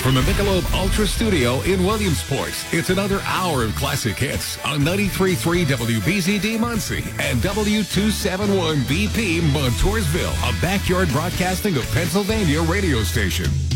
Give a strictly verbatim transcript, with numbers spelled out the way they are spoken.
From the Michelob Ultra Studio in Williamsport, it's another hour of classic hits on ninety-three point three W B Z D Muncie and W two seventy-one B P Montoursville, a backyard broadcasting of Pennsylvania radio station.